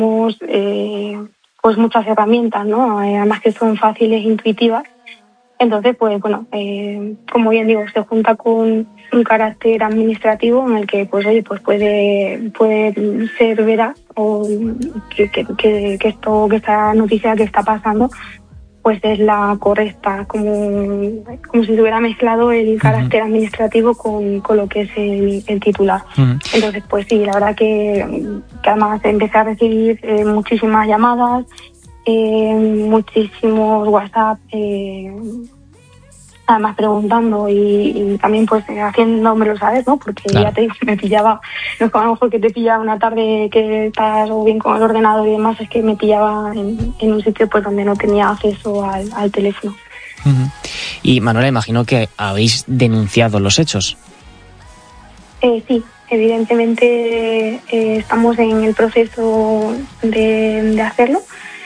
pues muchas herramientas, ¿no? Además que son fáciles e intuitivas. Entonces, pues bueno, como bien digo, se junta con un carácter administrativo en el que, pues oye, pues puede ser veraz o que esta noticia que está pasando pues es la correcta, como si se hubiera mezclado el carácter administrativo con lo que es el titular. Entonces, pues sí, la verdad que además empecé a recibir muchísimas llamadas, muchísimos WhatsApp, además preguntando y también pues haciéndomelo saber, ¿no? Porque claro, ya te digo, me pillaba, no es como a lo mejor que te pilla una tarde que estás o bien con el ordenador y demás, es que me pillaba en un sitio pues donde no tenía acceso al teléfono. Y Manuela, imagino que habéis denunciado los hechos. Sí, evidentemente estamos en el proceso de hacerlo.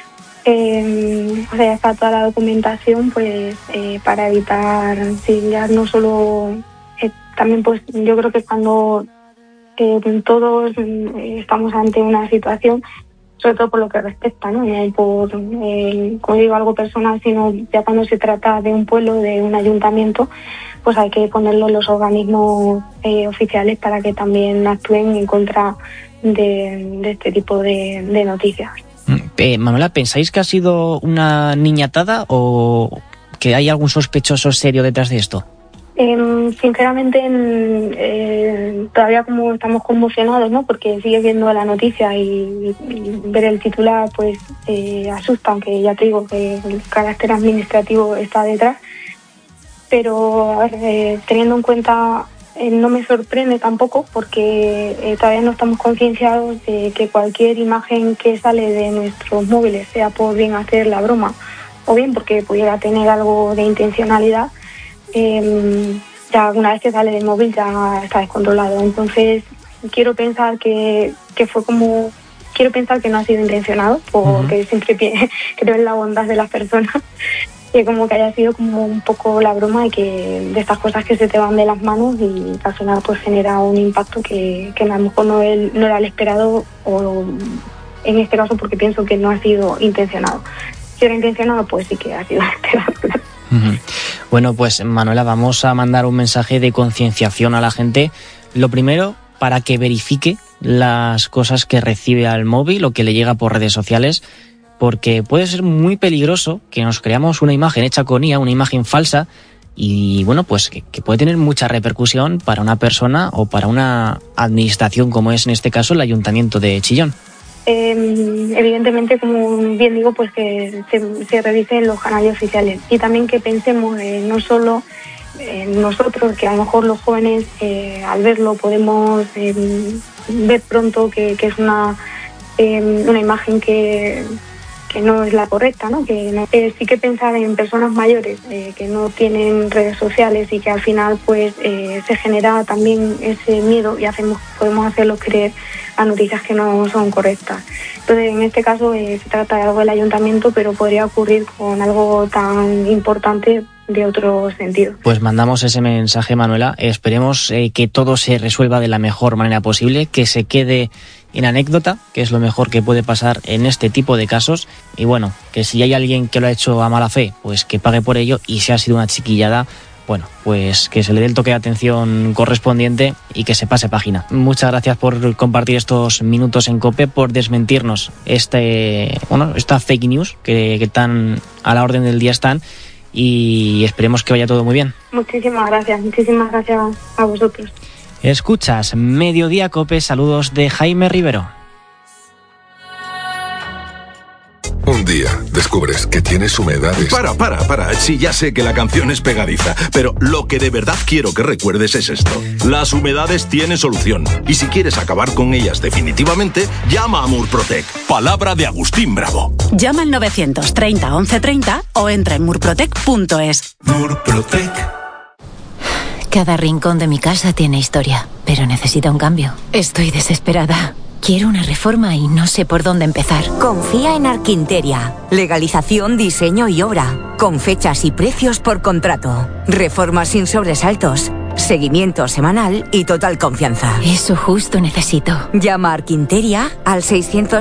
O sea, ya está toda la documentación pues para evitar, sí, ya no solo también pues yo creo que cuando todos estamos ante una situación, sobre todo por lo que respecta, ¿no? No por, como digo, algo personal, sino ya cuando se trata de un pueblo, de un ayuntamiento, pues hay que ponerlo en los organismos oficiales para que también actúen en contra de este tipo de noticias. Manuela, ¿pensáis que ha sido una niñatada o que hay algún sospechoso serio detrás de esto? Sinceramente, todavía como estamos conmocionados, ¿no? Porque sigue viendo la noticia y ver el titular, pues asusta, aunque ya te digo que el carácter administrativo está detrás. Pero, a ver, teniendo en cuenta, no me sorprende tampoco porque todavía no estamos concienciados de que cualquier imagen que sale de nuestros móviles, sea por bien hacer la broma o bien porque pudiera tener algo de intencionalidad, ya una vez que sale del móvil ya está descontrolado. Entonces quiero pensar que no ha sido intencionado, porque siempre creo en la bondad de las personas, que como que haya sido como un poco la broma de estas cosas que se te van de las manos y al final pues genera un impacto que a lo mejor no era el esperado, o en este caso porque pienso que no ha sido intencionado. Si era intencionado, pues sí que ha sido esperado, claro. Bueno, pues Manuela, vamos a mandar un mensaje de concienciación a la gente. Lo primero, para que verifique las cosas que recibe al móvil o que le llega por redes sociales, porque puede ser muy peligroso que nos creamos una imagen hecha con IA, una imagen falsa, y bueno, pues que puede tener mucha repercusión para una persona o para una administración, como es en este caso el Ayuntamiento de Chillón. Evidentemente, como bien digo, pues que se revisen los canales oficiales y también que pensemos no solo nosotros, que a lo mejor los jóvenes al verlo podemos ver pronto que es una imagen que no es la correcta, ¿no? Sí que pensar en personas mayores que no tienen redes sociales y que al final pues se genera también ese miedo y podemos hacerlos creer a noticias que no son correctas. Entonces, en este caso se trata de algo del ayuntamiento, pero podría ocurrir con algo tan importante de otro sentido. Pues mandamos ese mensaje, Manuela. Esperemos que todo se resuelva de la mejor manera posible, que se quede en anécdota, que es lo mejor que puede pasar en este tipo de casos. Y bueno, que si hay alguien que lo ha hecho a mala fe, pues que pague por ello, y si ha sido una chiquillada, bueno, pues que se le dé el toque de atención correspondiente y que se pase página. Muchas gracias por compartir estos minutos en COPE, por desmentirnos esta fake news que tan a la orden del día están, y esperemos que vaya todo muy bien. Muchísimas gracias a vosotros. Escuchas Mediodía COPE, saludos de Jaime Rivero. Un día descubres que tienes humedades. Para. Sí, ya sé que la canción es pegadiza, pero lo que de verdad quiero que recuerdes es esto. Las humedades tienen solución. Y si quieres acabar con ellas definitivamente, llama a Murprotec. Palabra de Agustín Bravo. Llama al 930 1130 o entra en murprotec.es. Murprotec. Cada rincón de mi casa tiene historia, pero necesita un cambio. Estoy desesperada. Quiero una reforma y no sé por dónde empezar. Confía en Arquinteria. Legalización, diseño y obra. Con fechas y precios por contrato. Reformas sin sobresaltos. Seguimiento semanal y total confianza. Eso justo necesito. Llama a Arquinteria al 600